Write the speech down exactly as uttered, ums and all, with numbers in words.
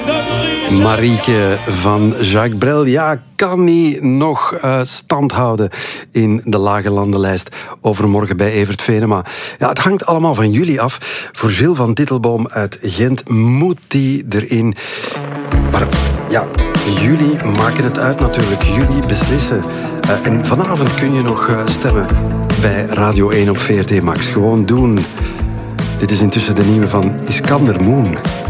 Marieke van Jacques Brel, ja, kan niet nog uh, stand houden in de lage landenlijst overmorgen bij Evert Venema. Ja, het hangt allemaal van jullie af. Voor Gilles van Dittelboom uit Gent moet die erin. Maar ja, jullie maken het uit natuurlijk. Jullie beslissen. Uh, en vanavond kun je nog uh, stemmen bij Radio één op V R T Max. Gewoon doen. Dit is intussen de nieuwe van Iskander Moon.